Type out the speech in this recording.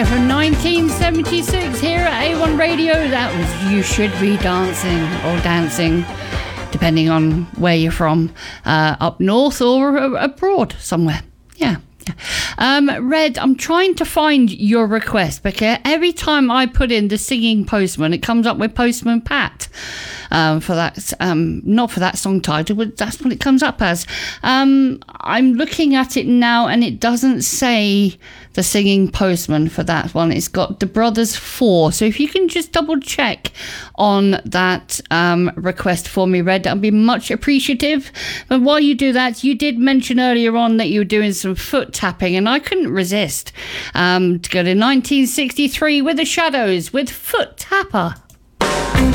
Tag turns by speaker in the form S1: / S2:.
S1: there from 1976 here at A1 Radio. That was You Should Be Dancing, or Dancing, depending on where you're from, up north or abroad somewhere. Yeah. Red, I'm trying to find your request because every time I put in the singing Postman, it comes up with Postman Pat. For that, not for that song title, but that's what it comes up as. I'm looking at it now and it doesn't say the singing Postman for that one. It's got The Brothers 4. So if you can just double check on that request for me, Red, I'd be much appreciative. But while you do that, you did mention earlier on that you were doing some foot tapping, and I couldn't resist to go to 1963 with The Shadows with Foot Tapper.